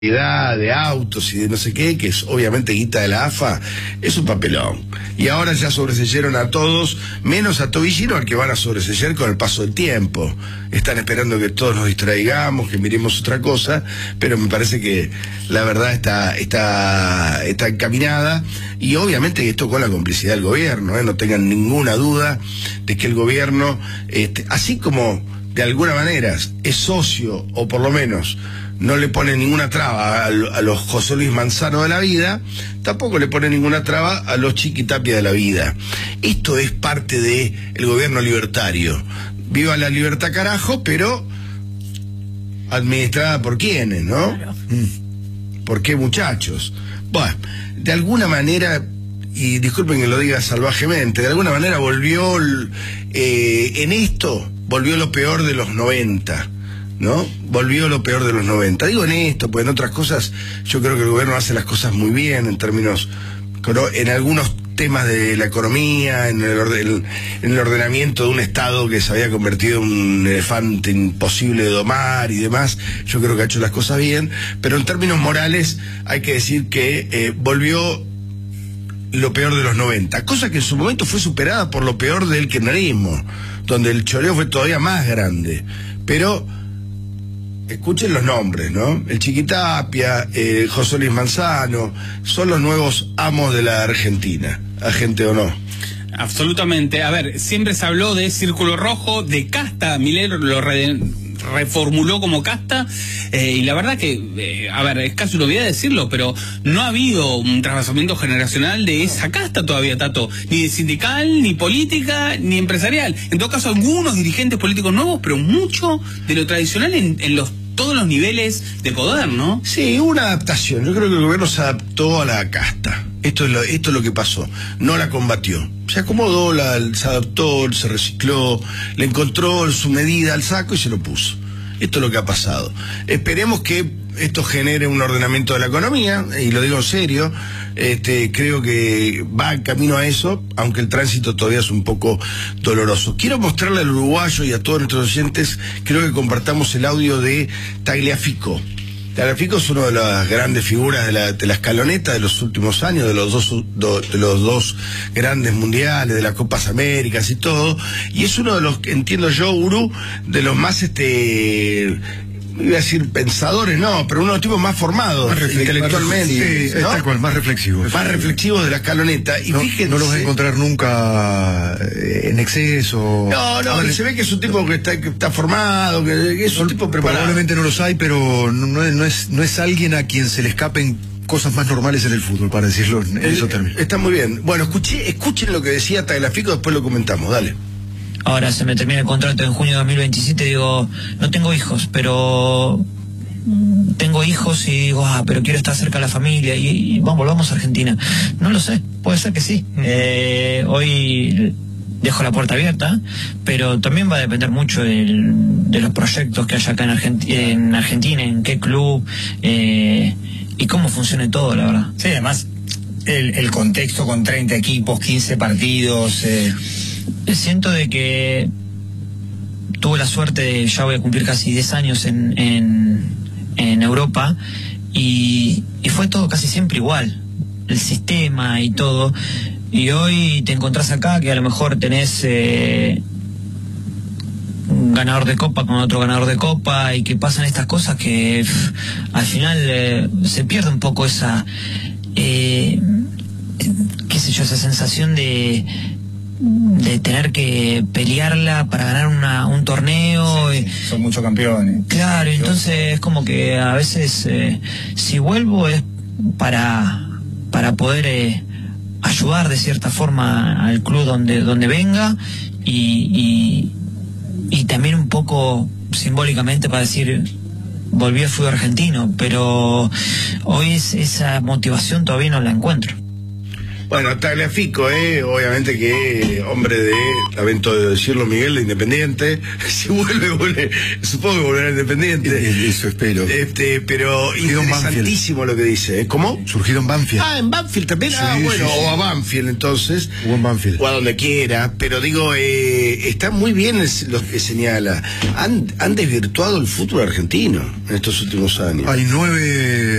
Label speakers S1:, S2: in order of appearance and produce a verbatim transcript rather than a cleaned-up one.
S1: de autos y de no sé qué, que es obviamente guita de la A F A, es un papelón. Y ahora ya sobreseyeron a todos, menos a Tobillino, al que van a sobresellar con el paso del tiempo. Están esperando que todos nos distraigamos, que miremos otra cosa, pero me parece que la verdad está, está, está encaminada, y obviamente que esto con la complicidad del gobierno, ¿eh? No tengan ninguna duda de que el gobierno, este, así como de alguna manera es socio, o por lo menos no le pone ninguna traba a, a los José Luis Manzano de la vida, tampoco le pone ninguna traba a los Chiquitapia de la vida. Esto es parte de el gobierno libertario. Viva la libertad, carajo, pero administrada por quiénes, ¿no?
S2: Claro.
S1: ¿Por qué, muchachos? Bueno, de alguna manera, y disculpen que lo diga salvajemente, de alguna manera volvió, eh, en esto, volvió lo peor de los noventa, ¿no? Volvió lo peor de los noventa. Digo en esto, pues en otras cosas yo creo que el gobierno hace las cosas muy bien en términos, en algunos temas de la economía, en el, orden, en el ordenamiento de un Estado que se había convertido en un elefante imposible de domar y demás. Yo creo que ha hecho las cosas bien, pero en términos morales hay que decir que eh, volvió lo peor de los noventa, cosa que en su momento fue superada por lo peor del kirchnerismo, donde el choreo fue todavía más grande. Pero escuchen los nombres, ¿no? El Chiquitapia, eh, José Luis Manzano, son los nuevos amos de la Argentina, agente o no.
S3: Absolutamente. A ver, siempre se habló de círculo rojo, de casta. Milei lo re, reformuló como casta, eh, y la verdad que, eh, a ver, es casi una obviedad decirlo, pero no ha habido un trasvasamiento generacional de esa casta todavía, Tato, ni de sindical, ni política, ni empresarial. En todo caso, algunos dirigentes políticos nuevos, pero mucho de lo tradicional en, en los todos los niveles de poder, ¿no?
S1: Sí, una adaptación. Yo creo que el gobierno se adaptó a la casta. Esto es lo, esto es lo que pasó. No la combatió. Se acomodó, la, se adaptó, se recicló, le encontró su medida al saco y se lo puso. Esto es lo que ha pasado. Esperemos que esto genere un ordenamiento de la economía, y lo digo en serio. Este, creo que va en camino a eso, aunque el tránsito todavía es un poco doloroso. Quiero mostrarle al uruguayo y a todos nuestros oyentes, creo que compartamos el audio de Tagliafico. Tagliafico es una de las grandes figuras de la, de la escaloneta de los últimos años, de los dos do, de los dos grandes mundiales, de las Copas Américas y todo, y es uno de los, entiendo yo, Uru, de los más, este, iba a decir pensadores, no, pero uno de los tipos más formados más intelectualmente,
S4: sí, ¿no? Tal cual, más reflexivos.
S1: Más reflexivos de la escaloneta. Y
S4: no,
S1: fíjense,
S4: no los vas a encontrar nunca en exceso.
S1: No, no, ver, se ve que es un tipo que está, que está formado, que es un no, tipo preparado.
S4: Probablemente no los hay, pero no, no, es, no, es, no es alguien a quien se le escapen cosas más normales en el fútbol, para decirlo en esos términos.
S1: Está muy bien. Bueno, escuché, escuchen lo que decía Tagliafico, después lo comentamos, dale.
S5: Ahora se me termina el contrato en junio de dos mil veintisiete, digo, no tengo hijos, pero tengo hijos y digo, ah, pero quiero estar cerca de la familia y, y vamos, volvamos a Argentina. No lo sé, puede ser que sí. Eh, hoy dejo la puerta abierta, pero también va a depender mucho del, de los proyectos que haya acá en, Argenti en Argentina, en qué club, eh, y cómo funcione todo, la verdad.
S2: Sí, además, el, el contexto con treinta equipos, quince partidos... Eh...
S5: Siento de que tuve la suerte de, ya voy a cumplir casi diez años en, en, en Europa, y, y fue todo casi siempre igual, el sistema y todo, y hoy te encontrás acá que a lo mejor tenés eh, un ganador de copa con otro ganador de copa, y que pasan estas cosas que pff, al final eh, se pierde un poco esa, eh, qué sé yo, esa sensación de de tener que pelearla para ganar una, un torneo.
S2: Sí, sí, son muchos campeones.
S5: Claro, entonces es como que a veces eh, si vuelvo es para para poder eh, ayudar de cierta forma al club donde donde venga, y, y, y también un poco simbólicamente para decir volví al fútbol argentino, pero hoy es, esa motivación todavía no la encuentro.
S1: Bueno, Tagliafico, eh, obviamente que hombre de, lamento de decirlo, Miguel, de Independiente. Si vuelve, vuelve, supongo que volverá a Independiente.
S4: Eh, Eso espero.
S1: Este, pero
S4: Surgido en
S1: interesantísimo lo que dice, ¿eh? ¿Cómo?
S4: Surgido en Banfield.
S1: Ah, en Banfield también. Ah,
S4: Sí,
S1: bueno,
S4: sí, sí.
S1: o a Banfield entonces.
S4: O en Banfield.
S1: O a donde quiera. Pero digo, eh, está muy bien es lo que señala. Han, han desvirtuado el fútbol argentino en estos últimos años.
S4: Hay nueve